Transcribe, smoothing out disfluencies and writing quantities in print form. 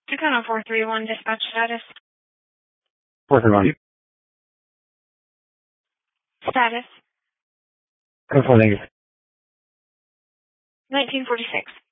Econo 431 dispatch status. 431. Status. 446. 1946.